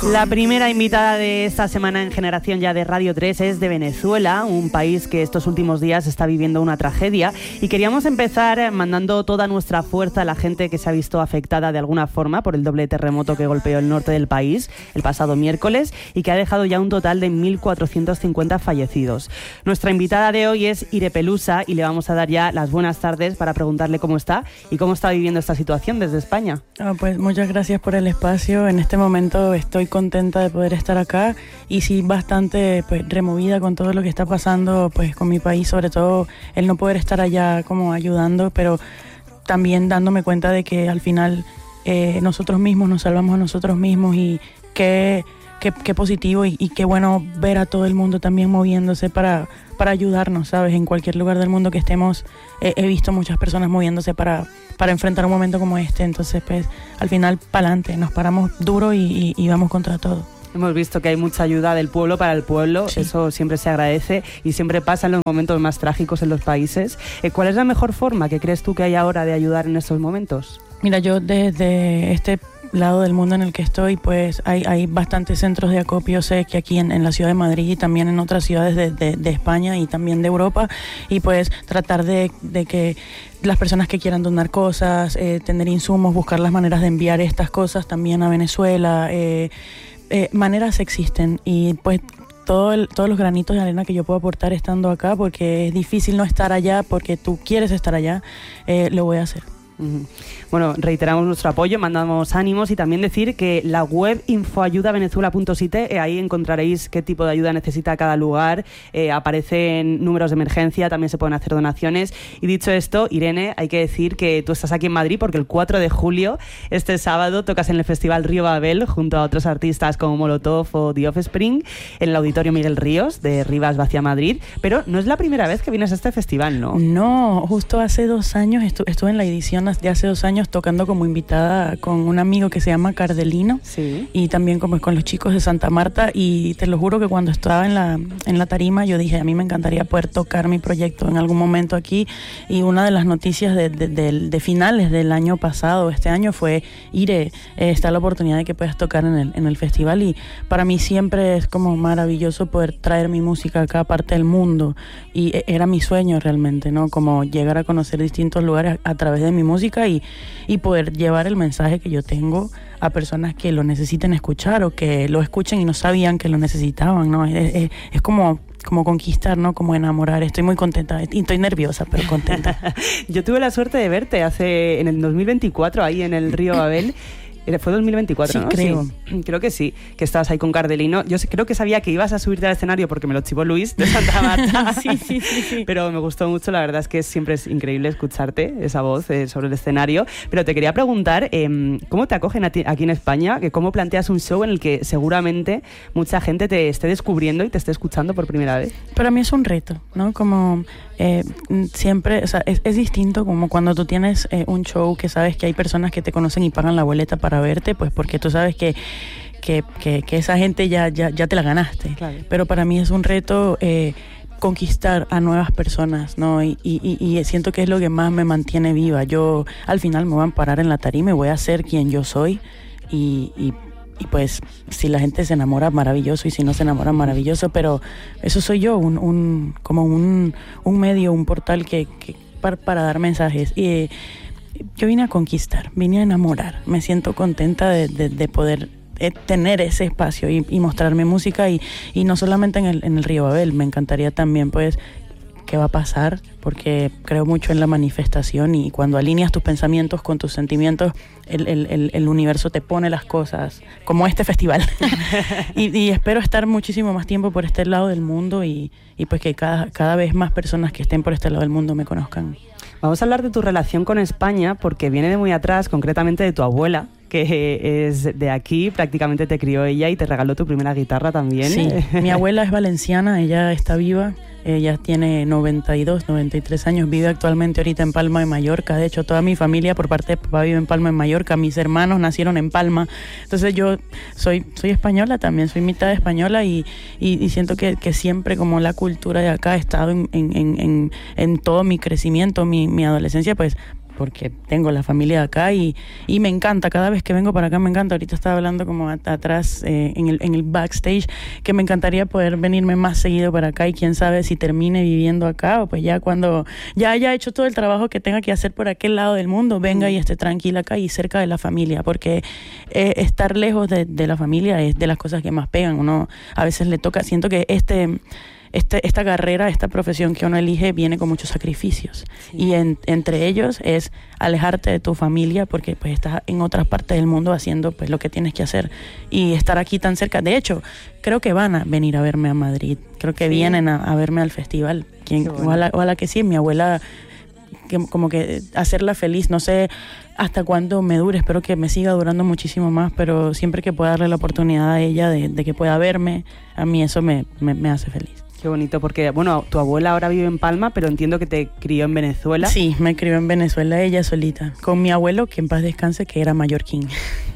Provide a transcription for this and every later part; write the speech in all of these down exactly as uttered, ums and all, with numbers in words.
La primera invitada de esta semana en Generación Ya de Radio tres es de Venezuela, un país que estos últimos días está viviendo una tragedia, y queríamos empezar mandando toda nuestra fuerza a la gente que se ha visto afectada de alguna forma por el doble terremoto que golpeó el norte del país el pasado miércoles y que ha dejado ya un total de mil cuatrocientos cincuenta fallecidos. Nuestra invitada de hoy es Ire Pelusa y le vamos a dar ya las buenas tardes para preguntarle cómo está y cómo está viviendo esta situación desde España. Oh, pues muchas gracias por el espacio. En este momento estoy contenta de poder estar acá y sí bastante pues removida con todo lo que está pasando pues con mi país, sobre todo el no poder estar allá como ayudando, pero también dándome cuenta de que al final eh, nosotros mismos nos salvamos a nosotros mismos y qué, qué, qué positivo y, y qué bueno ver a todo el mundo también moviéndose para, para ayudarnos, ¿sabes? En cualquier lugar del mundo que estemos, eh, he visto muchas personas moviéndose para, para enfrentar un momento como este, entonces pues al final pa'lante, nos paramos duro y, y, y vamos contra todo. Hemos visto que hay mucha ayuda del pueblo para el pueblo, sí. Eso siempre se agradece y siempre pasa en los momentos más trágicos en los países. ¿Cuál es la mejor forma que crees tú que hay ahora de ayudar en estos momentos? Mira, yo desde este lado del mundo en el que estoy, pues hay, hay bastantes centros de acopio, sé que aquí en, en la ciudad de Madrid y también en otras ciudades de, de, de España y también de Europa, y pues tratar de, de que las personas que quieran donar cosas, eh, tener insumos, buscar las maneras de enviar estas cosas también a Venezuela. Eh, eh, maneras existen y pues todo el, todos los granitos de arena que yo puedo aportar estando acá, porque es difícil no estar allá porque tú quieres estar allá, eh, lo voy a hacer. Uh-huh. Bueno, reiteramos nuestro apoyo, mandamos ánimos y también decir que la web infoayudavenezuela punto site, eh, ahí encontraréis qué tipo de ayuda necesita cada lugar, eh, aparecen números de emergencia, también se pueden hacer donaciones. Y dicho esto, Irene, hay que decir que tú estás aquí en Madrid porque el cuatro de julio, este sábado, tocas en el Festival Río Babel junto a otros artistas como Molotov o The Offspring en el Auditorio Miguel Ríos de Rivas Vacia Madrid, pero no es la primera vez que vienes a este festival, ¿no? No, justo hace dos años estu- estuve en la edición de hace dos años tocando como invitada con un amigo que se llama Cardelino, sí. Y también como con los chicos de Santa Marta, y te lo juro que cuando estaba en la, en la tarima yo dije, a mí me encantaría poder tocar mi proyecto en algún momento aquí, y una de las noticias de, de, de, de finales del año pasado, este año, fue Ire, eh, está la oportunidad de que puedas tocar en el, en el festival, y para mí siempre es como maravilloso poder traer mi música a cada parte del mundo, y era mi sueño realmente, ¿no? Como llegar a conocer distintos lugares a través de mi música y, y poder llevar el mensaje que yo tengo a personas que lo necesiten escuchar o que lo escuchen y no sabían que lo necesitaban, ¿no? Es, es, es como, como conquistar, ¿no? Como enamorar. Estoy muy contenta y estoy nerviosa, pero contenta. Yo tuve la suerte de verte hace en el dos mil veinticuatro ahí en el Río Babel. Fue dos mil veinticuatro, sí, ¿no? creo. Sí, creo que sí, que estabas ahí con Cardelino. Yo creo que sabía que ibas a subirte al escenario porque me lo chivó Luis de Santa Marta. sí, sí, sí, sí. Pero me gustó mucho, la verdad es que siempre es increíble escucharte, esa voz eh, sobre el escenario. Pero te quería preguntar, eh, ¿cómo te acogen a ti, aquí en España? Que ¿Cómo planteas un show en el que seguramente mucha gente te esté descubriendo y te esté escuchando por primera vez? Para mí es un reto, ¿no? Como eh, siempre, o sea, es, es distinto como cuando tú tienes eh, un show que sabes que hay personas que te conocen y pagan la boleta para verte, pues porque tú sabes que que, que, que esa gente ya, ya, ya te la ganaste. Claro. Pero para mí es un reto eh, conquistar a nuevas personas, ¿no? Y, y, y siento que es lo que más me mantiene viva. Yo al final me voy a parar en la tarima y voy a ser quien yo soy, y, y Y pues si la gente se enamora, maravilloso, y si no se enamora, maravilloso, pero eso soy yo, un, un como un, un medio, un portal que, que para, para dar mensajes. Y eh, yo vine a conquistar, vine a enamorar, me siento contenta de, de, de poder eh, tener ese espacio y, y mostrarme música, y, y no solamente en el, en el Río Babel, me encantaría también pues qué va a pasar, porque creo mucho en la manifestación, y cuando alineas tus pensamientos con tus sentimientos, el, el, el, el universo te pone las cosas, como este festival. y, y espero estar muchísimo más tiempo por este lado del mundo, y, y pues que cada, cada vez más personas que estén por este lado del mundo me conozcan. Vamos a hablar de tu relación con España, porque viene de muy atrás, concretamente de tu abuela, que es de aquí, prácticamente te crió ella y te regaló tu primera guitarra también. Sí, mi abuela es valenciana, ella está viva, ella tiene noventa y dos, noventa y tres años, vive actualmente ahorita en Palma de Mallorca. De hecho, toda mi familia por parte de papá vive en Palma de Mallorca, mis hermanos nacieron en Palma, entonces yo soy, soy española también, soy mitad española, y, y, y siento que, que siempre como la cultura de acá ha estado en, en, en, en todo mi crecimiento, mi, mi adolescencia, pues porque tengo la familia de acá y, y me encanta, cada vez que vengo para acá me encanta. Ahorita estaba hablando como at- atrás eh, en, el, en el backstage que me encantaría poder venirme más seguido para acá y quién sabe si termine viviendo acá o pues ya cuando ya haya hecho todo el trabajo que tenga que hacer por aquel lado del mundo, venga y esté tranquila acá y cerca de la familia, porque eh, estar lejos de, de la familia es de las cosas que más pegan. Uno a veces le toca, siento que este... Este, esta carrera, esta profesión que uno elige viene con muchos sacrificios. Sí. Y en, entre ellos es alejarte de tu familia porque pues estás en otras partes del mundo haciendo pues lo que tienes que hacer y estar aquí tan cerca. De hecho, creo que van a venir a verme a Madrid. Creo que sí. vienen a, a verme al festival. Quien, bueno. ojalá, ojalá que sí, mi abuela, que, como que hacerla feliz, no sé hasta cuándo me dure, espero que me siga durando muchísimo más, pero siempre que pueda darle la oportunidad a ella de, de que pueda verme, a mí eso me, me, me hace feliz. Qué bonito, porque, bueno, tu abuela ahora vive en Palma, pero entiendo que te crió en Venezuela. Sí, me crió en Venezuela ella solita, con mi abuelo, que en paz descanse, que era mallorquín.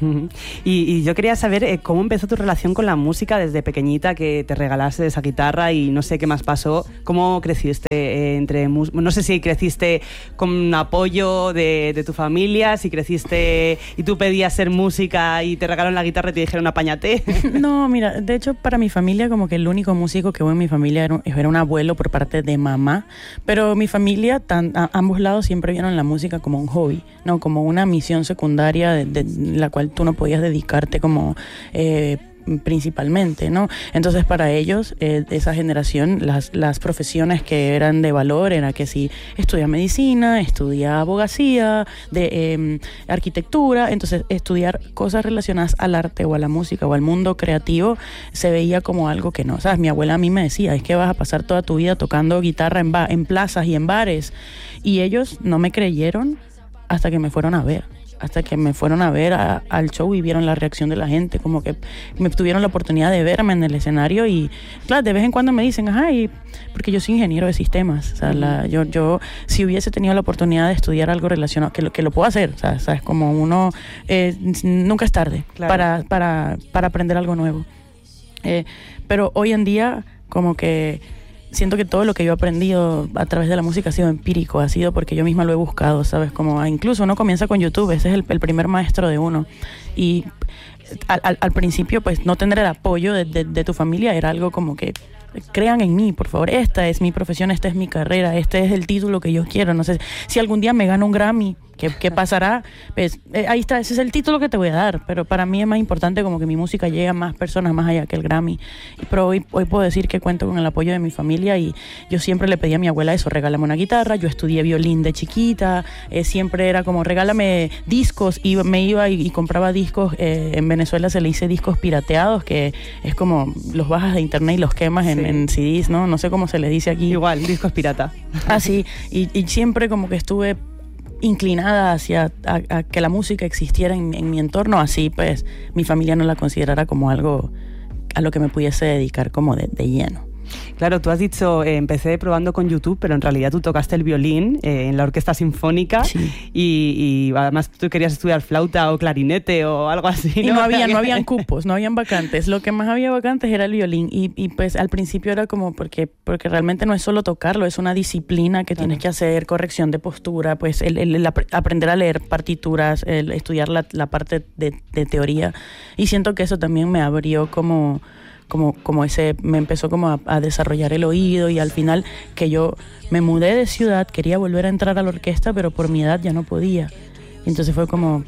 y, y yo quería saber eh, cómo empezó tu relación con la música desde pequeñita, que te regalaste esa guitarra y no sé qué más pasó. ¿Cómo creciste eh, entre... Mus- no sé si creciste con apoyo de, de tu familia, si creciste y tú pedías ser música y te regalaron la guitarra y te dijeron apáñate. No, mira, de hecho para mi familia como que el único músico que hubo en mi familia Era un, era un abuelo por parte de mamá, pero mi familia, tan, a, ambos lados siempre vieron la música como un hobby, no como una misión secundaria de, de la cual tú no podías dedicarte como eh, principalmente, ¿no? Entonces para ellos, eh, esa generación, las, las profesiones que eran de valor era que si estudia medicina, estudia abogacía, de eh, arquitectura, entonces estudiar cosas relacionadas al arte o a la música o al mundo creativo se veía como algo que no, ¿sabes? Mi abuela a mí me decía, es que vas a pasar toda tu vida tocando guitarra en, ba- en plazas y en bares, y ellos no me creyeron hasta que me fueron a ver. hasta que me fueron a ver a, al show y vieron la reacción de la gente, como que me tuvieron la oportunidad de verme en el escenario y claro, de vez en cuando me dicen, ajá, y, porque yo soy ingeniero de sistemas, o sea, la, yo, yo si hubiese tenido la oportunidad de estudiar algo relacionado, que lo, que lo puedo hacer, o sea, sabes, como uno, eh, nunca es tarde, claro, para, para, para aprender algo nuevo, eh, pero hoy en día como que siento que todo lo que yo he aprendido a través de la música ha sido empírico, ha sido porque yo misma lo he buscado, ¿sabes? Como incluso uno comienza con YouTube, ese es el, el primer maestro de uno. Y al, al, al principio, pues, no tener el apoyo de, de, de tu familia era algo como que crean en mí, por favor, esta es mi profesión, esta es mi carrera, este es el título que yo quiero. No sé si algún día me gano un Grammy, ¿qué, qué pasará? Pues eh, ahí está, ese es el título que te voy a dar, pero para mí es más importante como que mi música llegue a más personas más allá que el Grammy. Pero hoy, hoy puedo decir que cuento con el apoyo de mi familia y yo siempre le pedí a mi abuela eso, regálame una guitarra, yo estudié violín de chiquita, eh, siempre era como regálame discos, y me iba y, y compraba discos, eh, en Venezuela se le dice discos pirateados, que es como los bajas de internet y los quemas en, sí. en C Ds, ¿no? No sé cómo se le dice aquí. Igual, discos pirata. Ah, sí, y, y siempre como que estuve inclinada hacia a, a que la música existiera en, en mi entorno, así pues mi familia no la considerara como algo a lo que me pudiese dedicar como de, de lleno. Claro, tú has dicho, eh, empecé probando con YouTube, pero en realidad tú tocaste el violín eh, en la orquesta sinfónica, sí. y, y además tú querías estudiar flauta o clarinete o algo así, ¿no? Y no había, no habían cupos, no habían vacantes. Lo que más había vacantes era el violín y, y pues al principio era como porque, porque realmente no es solo tocarlo, es una disciplina que claro. tienes que hacer, corrección de postura, pues el, el, el aprender a leer partituras, el estudiar la, la parte de, de teoría, y siento que eso también me abrió como... Como, como ese, me empezó como a, a desarrollar el oído, y al final que yo me mudé de ciudad, quería volver a entrar a la orquesta, pero por mi edad ya no podía. Y entonces fue como,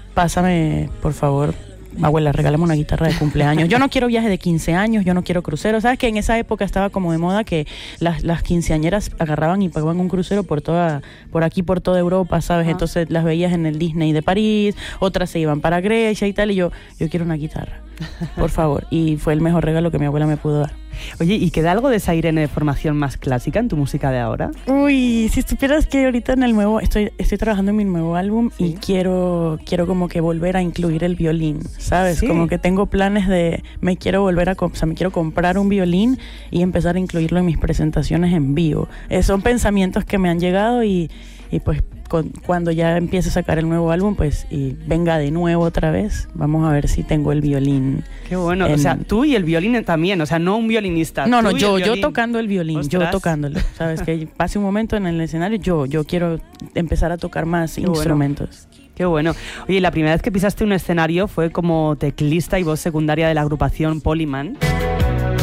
pásame, por favor, abuela, regálame una guitarra de cumpleaños. Yo no quiero viaje de quince años, yo no quiero crucero. ¿Sabes que en esa época estaba como de moda que las, las quinceañeras agarraban y pagaban un crucero por toda, por aquí, por toda Europa, ¿sabes? Ah. Entonces las veías en el Disney de París, otras se iban para Grecia y tal, y yo, yo quiero una guitarra, por favor. Y fue el mejor regalo que mi abuela me pudo dar. Oye, ¿y queda algo de esa Irene de formación más clásica en tu música de ahora? Uy, si supieras que ahorita en el nuevo, estoy, estoy trabajando en mi nuevo álbum, ¿sí? Y quiero, quiero como que volver a incluir el violín, ¿sabes? ¿Sí? Como que tengo planes de, me quiero volver a, o sea, me quiero comprar un violín y empezar a incluirlo en mis presentaciones en vivo. Eh, son pensamientos que me han llegado y, y pues con, cuando ya empiece a sacar el nuevo álbum, pues y venga de nuevo otra vez. Vamos a ver si tengo el violín. Qué bueno, en... o sea, tú y el violín también, o sea, no un violinista. No, no, tú yo, yo tocando el violín, Ostras. yo tocándolo. Sabes, que pase un momento en el escenario, yo, yo quiero empezar a tocar más Qué instrumentos. Bueno. Qué bueno. Oye, la primera vez que pisaste un escenario fue como teclista y voz secundaria de la agrupación Polyman.